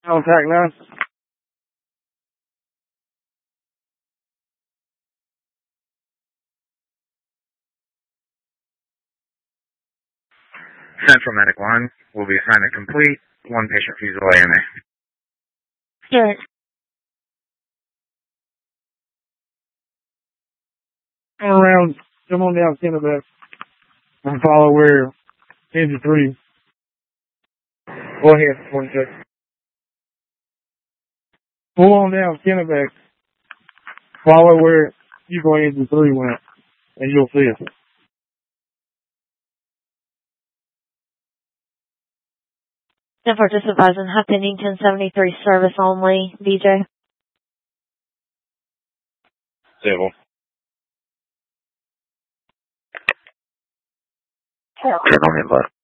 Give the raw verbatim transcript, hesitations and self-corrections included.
Contact nine. Central Medic one will be assignment complete. One patient refusal A M A. Sure. Come around, come on down Kennebec and follow where engine three. Go ahead, twenty-six. Pull on down Kennebec. Follow where you go engine three went, and you'll see us. ten four, just advising, have pending ten seventy-three service only, D J. Civil. Sure. Turn on your left.